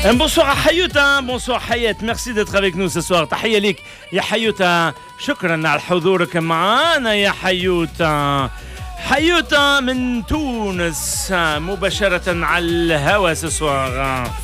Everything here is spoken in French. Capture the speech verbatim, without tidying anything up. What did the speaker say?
Bonsoir à Hayouta, bonsoir Hayat, merci d'être avec nous ce soir. تحية ليك يا حيوتا، شكرا على حضورك معنا يا حيوتا. حيوتا من تونس مباشرة على الهواء ce soir.